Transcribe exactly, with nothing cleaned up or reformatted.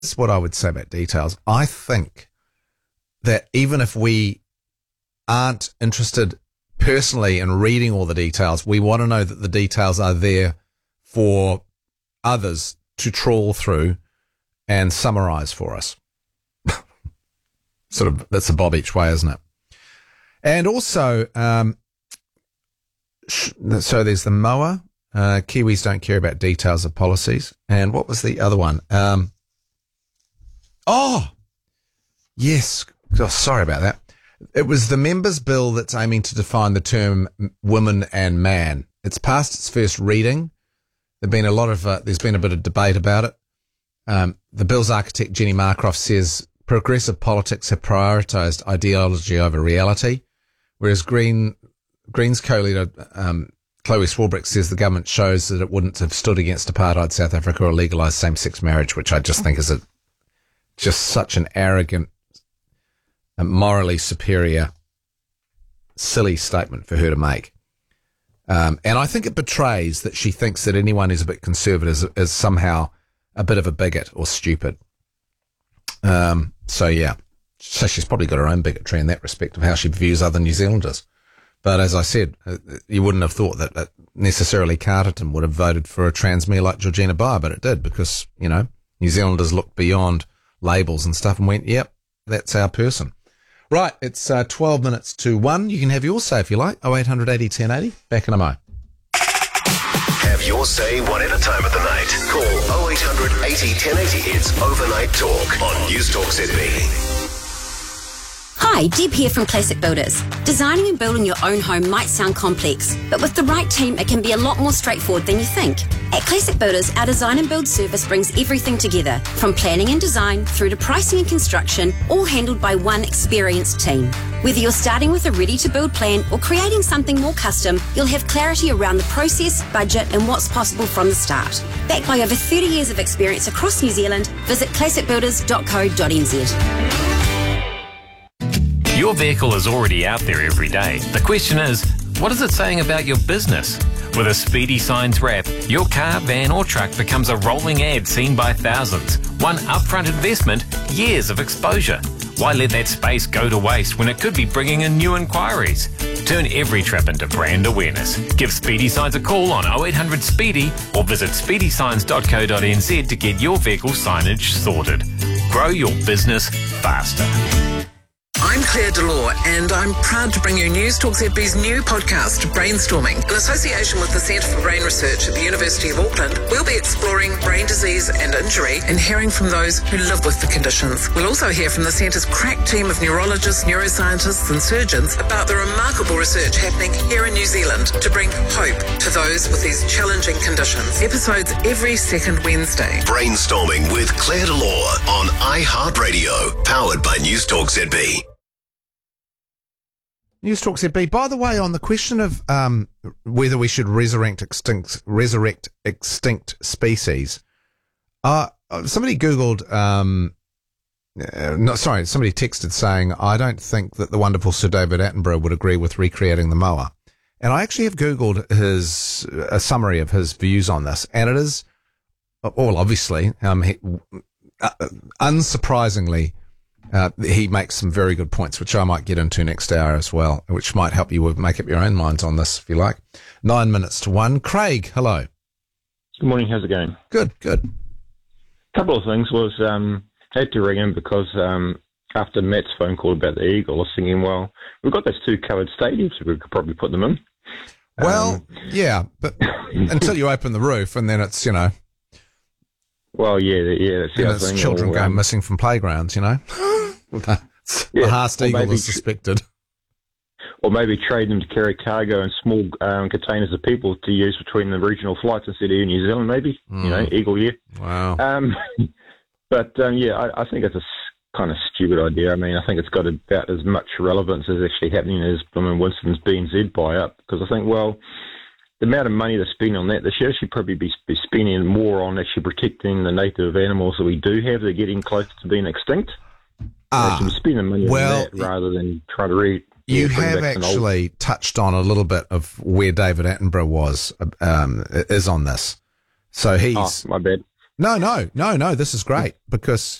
is what I would say about details. I think that even if we aren't interested personally in reading all the details, we want to know that the details are there for others to trawl through and summarize for us. Sort of, that's a bob each way, isn't it? And also, um, sh- so there's the mower. Uh, Kiwis don't care about details of policies. And what was the other one? Um, oh, yes. Oh, sorry about that. It was the members' bill that's aiming to define the term woman and man. It's past its first reading. There've been a lot of, uh, there's been a bit of debate about it. Um, the bill's architect, Jenny Marcroft, says progressive politics have prioritised ideology over reality, whereas Green Greens co-leader um, Chloe Swarbrick says the government shows that it wouldn't have stood against apartheid South Africa or legalised same-sex marriage, which I just think is a just such an arrogant, a morally superior, silly statement for her to make. Um, and I think it betrays that she thinks that anyone who's a bit conservative is, is somehow a bit of a bigot or stupid. Um, so yeah, so she's probably got her own bigotry in that respect of how she views other New Zealanders. But as I said, you wouldn't have thought that, that necessarily Carterton would have voted for a transmere like Georgina Beyer, but it did because, you know, New Zealanders looked beyond labels and stuff and went, yep, that's our person. Right, it's uh, twelve minutes to one. You can have your say if you like. oh eight hundred eighty ten eighty. Back in a mo. Have your say one at a time of the night. Call oh eight hundred eighty ten eighty. It's Overnight Talk on News Talk Z B. Hi, Deb here from Classic Builders. Designing and building your own home might sound complex, but with the right team, it can be a lot more straightforward than you think. At Classic Builders, our design and build service brings everything together, from planning and design through to pricing and construction, all handled by one experienced team. Whether you're starting with a ready-to-build plan or creating something more custom, you'll have clarity around the process, budget, and what's possible from the start. Backed by over thirty years of experience across New Zealand, visit classic builders dot co dot n z. Your vehicle is already out there every day. The question is, what is it saying about your business? With a Speedy Signs wrap, your car, van or truck becomes a rolling ad seen by thousands. One upfront investment, years of exposure. Why let that space go to waste when it could be bringing in new inquiries? Turn every trip into brand awareness. Give Speedy Signs a call on oh eight hundred SPEEDY or visit speedy signs dot co dot n z to get your vehicle signage sorted. Grow your business faster. I'm Claire Delore, and I'm proud to bring you News Talk Z B's new podcast, Brainstorming. In association with the Centre for Brain Research at the University of Auckland, we'll be exploring brain disease and injury and hearing from those who live with the conditions. We'll also hear from the Centre's crack team of neurologists, neuroscientists and surgeons about the remarkable research happening here in New Zealand to bring hope to those with these challenging conditions. Episodes every second Wednesday. Brainstorming with Claire Delore on iHeartRadio, powered by News Talk Z B. News Talk Z B. By the way, on the question of um, whether we should resurrect extinct resurrect extinct species, uh, somebody Googled. Um, uh, no, sorry, somebody texted saying, "I don't think that the wonderful Sir David Attenborough would agree with recreating the moa." And I actually have Googled his a summary of his views on this, and it is, well, obviously, um, he, uh, unsurprisingly. Uh, he makes some very good points, which I might get into next hour as well, which might help you make up your own minds on this, if you like. Nine minutes to one. Craig, hello. Good morning. How's it going? Good, good. A couple of things was, um, had to ring in because um, after Matt's phone call about the Eagle, I was thinking, well, we've got those two covered stadiums, so we could probably put them in. Well, um, yeah, but until you open the roof, and then it's, you know. Well, yeah, yeah, that's the then other it's thing. children or, going um, missing from playgrounds, you know. the yeah, Haast Eagle maybe, is suspected. Or maybe trade them to carry cargo and small um, containers of people to use between the regional flights instead of in New Zealand, maybe. Mm. You know, Eagle year. Wow. Um, but, um, yeah, I, I think it's a kind of stupid idea. I mean, I think it's got about as much relevance as actually happening as I mean, Winston's B N Z buy-up, because I think, well, the amount of money they're spending on that, they should actually probably be, be spending more on actually protecting the native animals that we do have that are getting closer to being extinct. Ah, they should be spending money well, on that rather than trying to read. You yeah, have actually touched on a little bit of where David Attenborough was, um, is on this. So he's... Oh, my bad. No, no, no, no. This is great because